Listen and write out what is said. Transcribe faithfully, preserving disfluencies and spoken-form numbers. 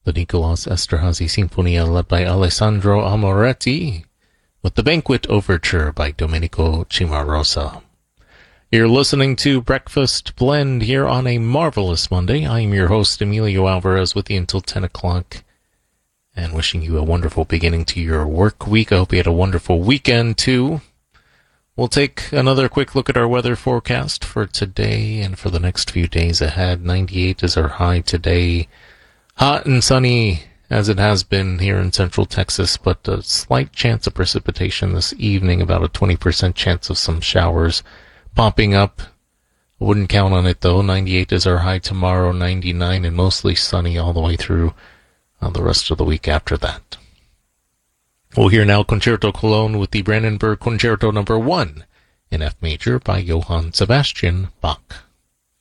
the Nicolas Esterhazy Sinfonia led by Alessandro Amoretti, with the Banquet Overture by Domenico Cimarosa. You're listening to Breakfast Blend here on a marvelous Monday. I am your host, Emilio Alvarez, with you until ten o'clock, and wishing you a wonderful beginning to your work week. I hope you had a wonderful weekend, too. We'll take another quick look at our weather forecast for today and for the next few days ahead. ninety-eight is our high today. Hot and sunny as it has been here in central Texas, but a slight chance of precipitation this evening, about a twenty percent chance of some showers popping up. I wouldn't count on it though. ninety-eight is our high tomorrow, ninety-nine, and mostly sunny all the way through uh, the rest of the week after that. We'll hear now Concerto Cologne with the Brandenburg Concerto number one in F major by Johann Sebastian Bach.